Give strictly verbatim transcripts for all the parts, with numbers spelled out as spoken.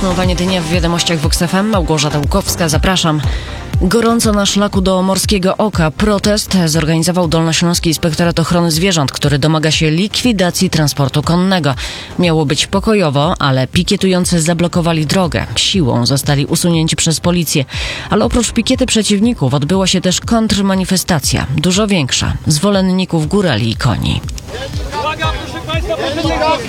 Podsumowanie dnia w wiadomościach Vox F M. Małgorzata Łukowska, zapraszam. Gorąco na szlaku do Morskiego Oka. Protest zorganizował Dolnośląski Inspektorat Ochrony Zwierząt, który domaga się likwidacji transportu konnego. Miało być pokojowo, ale pikietujący zablokowali drogę. Siłą zostali usunięci przez policję. Ale oprócz pikiety przeciwników odbyła się też kontrmanifestacja. Dużo większa. Zwolenników górali i koni. Uwaga, proszę Państwa, proszę nie robić!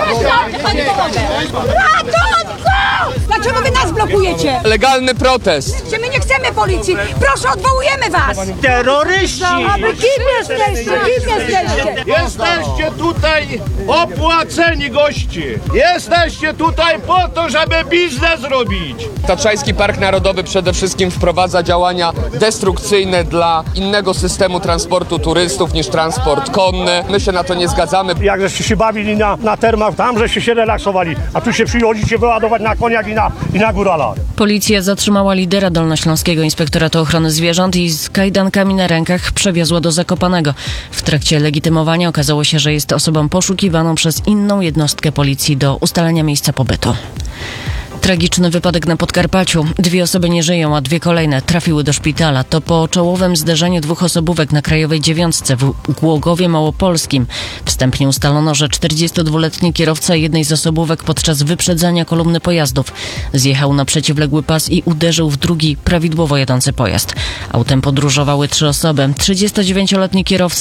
Ratunku! Dlaczego wy nas blokujecie? Legalny protest! Czy my nie chcemy policji? Proszę, odwołujemy was! Terroryści! A wy kim jesteście? Kim jesteście? Jesteście tutaj opłaceni goście. Jesteście tutaj po to, żeby biznes robić. Tatrzański Park Narodowy przede wszystkim wprowadza działania destrukcyjne dla innego systemu transportu turystów niż transport konny. My się na to nie zgadzamy. Jak żeście się bawili na, na termach, tam żeście się relaksowali, a tu się przychodzicie wyładować na koniach i na, i na góralach. Policja zatrzymała lidera Dolnośląskiego Inspektoratu Ochrony Zwierząt i z kajdankami na rękach przewiozła do Zakopanego. W trakcie legitymowania okazało się, że jest osobą poszukiwaną przez inną jednostkę policji do ustalenia miejsca pobytu. Tragiczny wypadek na Podkarpaciu. Dwie osoby nie żyją, a dwie kolejne trafiły do szpitala. To po czołowym zderzeniu dwóch osobówek na Krajowej Dziewiątce w Głogowie Małopolskim. Wstępnie ustalono, że czterdziestodwuletni kierowca jednej z osobówek podczas wyprzedzania kolumny pojazdów zjechał na przeciwległy pas i uderzył w drugi prawidłowo jadący pojazd. Autem podróżowały trzy osoby. trzydziestodziewięcioletni kierowca